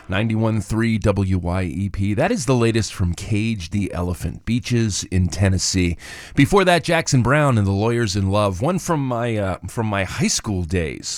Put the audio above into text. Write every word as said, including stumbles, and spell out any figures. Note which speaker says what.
Speaker 1: ninety-one point three W Y E P. That is the latest from Cage the Elephant, Beaches in Tennessee. Before that, Jackson Browne and the Lawyers in Love, one from my uh, from my high school days.